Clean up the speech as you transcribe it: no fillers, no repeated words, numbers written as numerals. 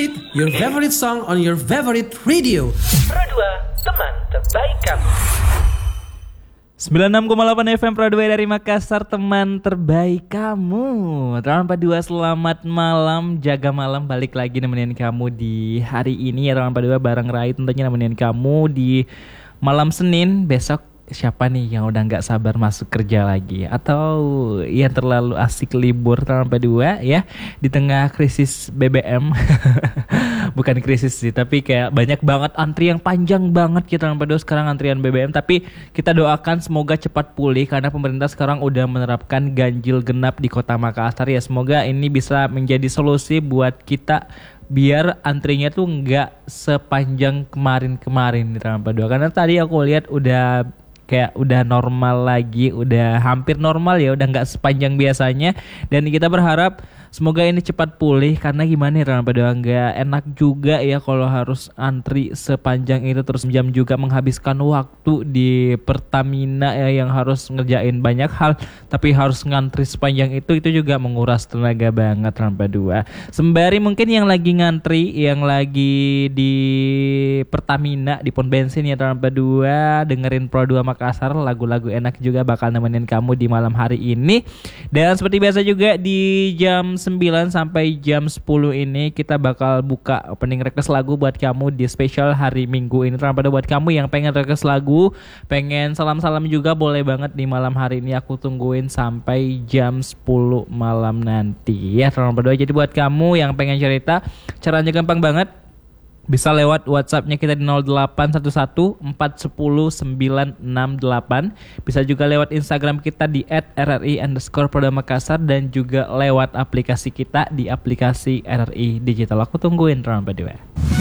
Keep your favorite song on your favorite radio. Pro 2, teman terbaik kamu. 96,8 FM Pro 2 dari Makassar, teman terbaik kamu. Teman 42, selamat malam, jaga malam, balik lagi nemenin kamu di hari ini ya teman 42, bareng Rai tentunya nemenin kamu di malam Senin. Besok siapa nih yang udah gak sabar masuk kerja lagi, atau yang terlalu asik libur teman 42 ya, di tengah krisis BBM. Bukan krisis sih, tapi kayak banyak banget antrian panjang banget kita teman 42 sekarang antrian BBM. Tapi kita doakan semoga cepat pulih, karena pemerintah sekarang udah menerapkan ganjil genap di Kota Makassar ya. Semoga ini bisa menjadi solusi buat kita biar antrinya tuh nggak sepanjang kemarin-kemarin di teman 42. Karena tadi aku lihat udah kayak udah normal lagi, udah hampir normal ya, udah nggak sepanjang biasanya. Dan kita berharap semoga ini cepat pulih, karena gimana ya teman-teman, nggak enak juga ya kalau harus antri sepanjang itu, terus jam juga menghabiskan waktu di Pertamina ya, yang harus ngerjain banyak hal tapi harus ngantri sepanjang itu juga menguras tenaga banget teman-teman. Sembari mungkin yang lagi ngantri, yang lagi di Pertamina di pom bensin ya teman-teman, dengerin Pro 2 Makassar, lagu-lagu enak juga bakal nemenin kamu di malam hari ini. Dan seperti biasa juga di jam 9 sampai jam 10 ini kita bakal buka opening request lagu buat kamu di spesial hari Minggu ini. Terutama buat kamu yang pengen request lagu, pengen salam-salam juga, boleh banget di malam hari ini. Aku tungguin sampai jam 10 malam nanti ya terutama. Jadi buat kamu yang pengen cerita, caranya gampang banget. Bisa lewat WhatsAppnya kita di 0811 410 968. Bisa juga lewat Instagram kita di @rri_Makassar, dan juga lewat aplikasi kita di aplikasi RRI Digital. Aku tungguin teman-teman.